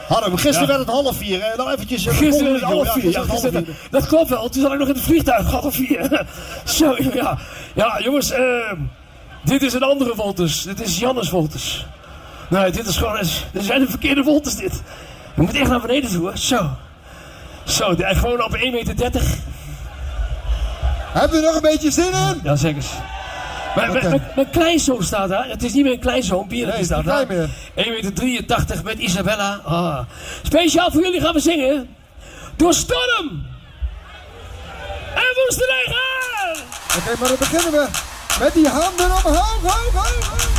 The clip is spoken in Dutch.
Harm, gisteren werd het 3:30, hè? Nou eventjes... Gisteren werd het 3:30. Dat klopt wel, toen zat ik nog in het vliegtuig, 3:30. Zo, ja. Ja, jongens, dit is een andere Wolters. Dit is Jannes Wolters. Nee, dit is gewoon... Dit zijn de verkeerde Wolters, dit. We moeten echt naar beneden toe, hè. Zo. Zo, gewoon op 1,30 meter. Hebben we nog een beetje zin in? Ja, zeker. Mijn kleinzoon staat daar. Het is niet meer een kleinzoon, Pierre staat daar. 1,83 meter met Isabella. Ah. Speciaal voor jullie gaan we zingen. Door storm. En woestenij gaan. Oké, maar dan beginnen we met die handen omhoog, hoog, hoog, hoog.